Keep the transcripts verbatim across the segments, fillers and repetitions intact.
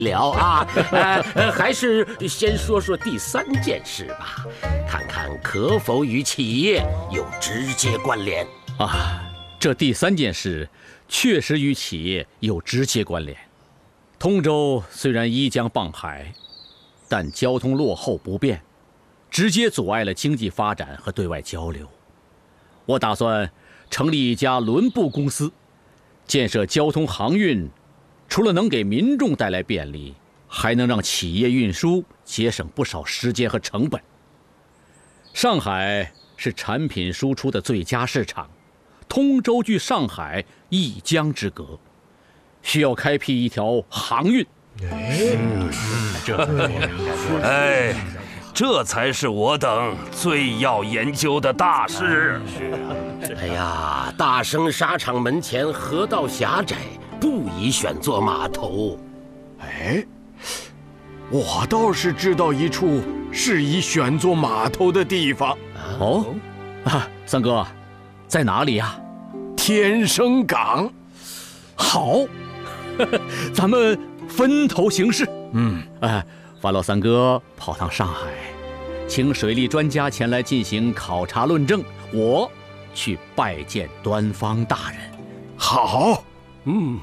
了啊，呃，还是先说说第三件事吧，看看可否与企业有直接关联啊。这第三件事确实与企业有直接关联。通州虽然依江傍海，但交通落后不便，直接阻碍了经济发展和对外交流。我打算成立一家轮部公司，建设交通航运。除了能给民众带来便利，还能让企业运输节省不少时间和成本。上海是产品输出的最佳市场，通州距上海一江之隔，需要开辟一条航运。 哎，这哎，这才是我等最要研究的大事。 哎呀，大生纱厂门前河道狭窄，不宜选作码头。 哎，我倒是知道一处适宜选作码头的地方。 哦，啊，三哥，在哪里呀？ 天生港。 好，咱们分头行事。 嗯， 哎，发落三哥跑趟上海，请水利专家前来进行考察论证，我去拜见端方大人。 好， 嗯。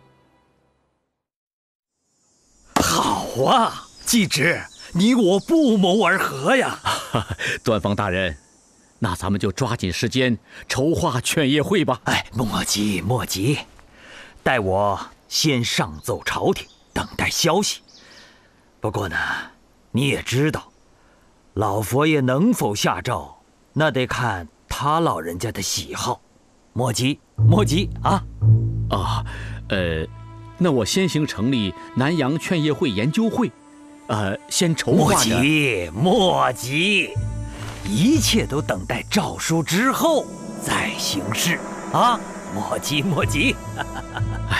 好啊，季直，你我不谋而合呀！ 端方大人，那咱们就抓紧时间筹划劝业会吧。 哎，莫急莫急，待我先上奏朝廷，等待消息。不过呢，你也知道，老佛爷能否下诏，那得看他老人家的喜好。莫急莫急啊！ 啊，呃。那我先行成立南洋劝业会研究会，呃，先筹划着。 莫急，莫急，一切都等待诏书之后再行事啊！莫急，莫急。 哎